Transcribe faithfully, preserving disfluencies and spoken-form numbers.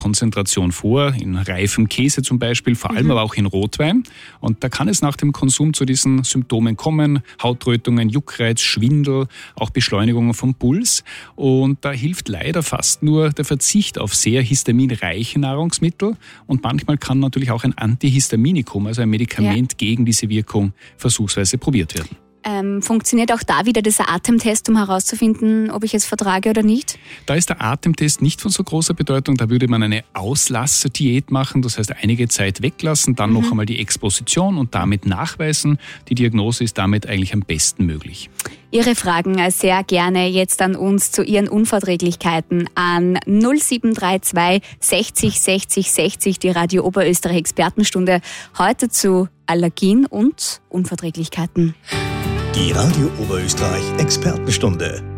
Konzentration vor, in reifem Käse zum Beispiel, vor allem mhm. aber auch in Rotwein. Und da kann es nach dem Konsum zu diesen Symptomen kommen, Hautrötungen, Juckreiz, Schwindel, auch Beschleunigungen vom Puls. Und da hilft leider fast nur der Verzicht auf sehr histaminreiche Nahrungsmittel. Und manchmal kann natürlich auch ein Antihistaminikum, also ein Medikament ja. gegen diese Wirkung, versuchsweise probiert werden. Ähm, funktioniert auch da wieder dieser Atemtest, um herauszufinden, ob ich es vertrage oder nicht? Da ist der Atemtest nicht von so großer Bedeutung. Da würde man eine Auslasserdiät machen, das heißt einige Zeit weglassen, dann mhm. noch einmal die Exposition und damit nachweisen. Die Diagnose ist damit eigentlich am besten möglich. Ihre Fragen sehr gerne jetzt an uns zu Ihren Unverträglichkeiten an null sieben drei zwei sechzig sechzig sechzig, die Radio Oberösterreich Expertenstunde, heute zu Allergien und Unverträglichkeiten. Die Radio Oberösterreich Expertenstunde.